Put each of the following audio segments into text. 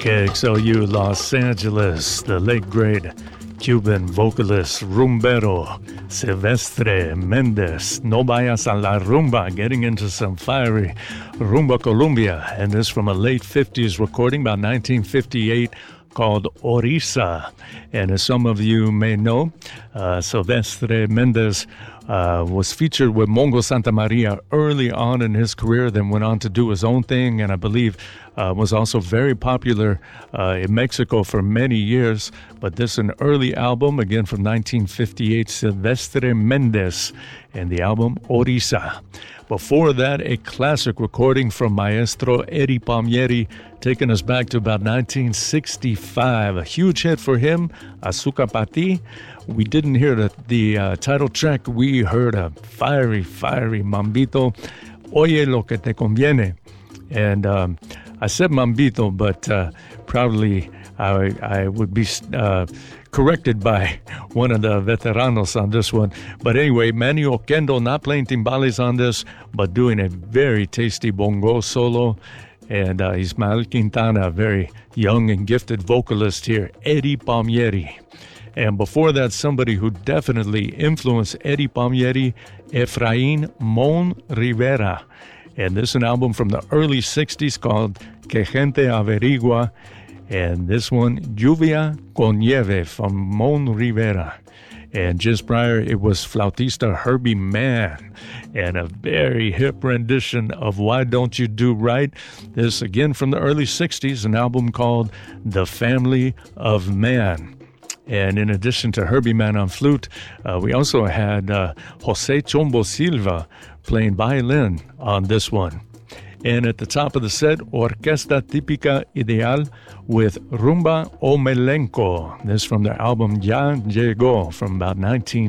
KXLU Los Angeles, the late great Cuban vocalist rumbero Silvestre Mendez. No vayas a la rumba, getting into some fiery rumba Colombia. And this from a late 50s recording, about 1958, called Orisa. And as some of you may know, Silvestre Mendez was featured with Mongo Santa Maria early on in his career, then went on to do his own thing, and I believe was also very popular in Mexico for many years. But this is an early album, again from 1958, Silvestre Mendez, and the album Orisa. Before that, a classic recording from Maestro Eddie Palmieri, taking us back to about 1965. A huge hit for him, Azúcar Pa' Ti. We didn't hear the title track. We heard a fiery mambito, Oye Lo Que Te Conviene. And I said mambito, but probably I would be corrected by one of the veteranos on this one. But anyway, Manny Oquendo not playing timbales on this, but doing a very tasty bongo solo. And Ismael Quintana, a very young and gifted vocalist here, Eddie Palmieri. And before that, somebody who definitely influenced Eddie Palmieri, Efraín Mon Rivera. And this is an album from the early 60s called Que Gente Averigua. And this one, Lluvia con Nieve from Mon Rivera. And just prior, it was flautista Herbie Mann. And a very hip rendition of Why Don't You Do Right? This, again, from the early 60s, an album called The Family of Man. And in addition to Herbie Mann on flute, we also had Jose Chombo Silva playing violin on this one. And at the top of the set, Orquesta Típica Ideal with Rumba o Melenco. This from their album Ya Llegó from about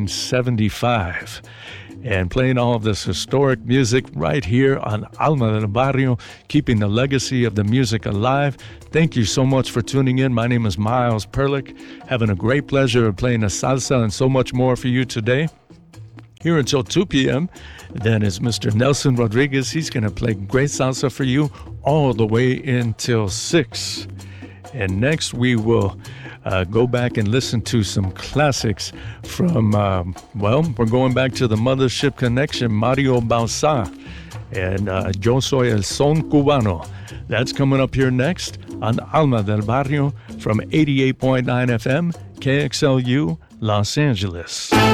1975. And playing all of this historic music right here on Alma del Barrio, keeping the legacy of the music alive. Thank you so much for tuning in. My name is Miles Perlick, having a great pleasure of playing the salsa and so much more for you today. Here until 2 p.m., then is Mr. Nelson Rodriguez. He's going to play great salsa for you all the way until 6. And next we will go back and listen to some classics from, we're going back to the Mothership Connection, Mario Bauza, and Yo Soy El Son Cubano. That's coming up here next on Alma del Barrio from 88.9 FM, KXLU, Los Angeles.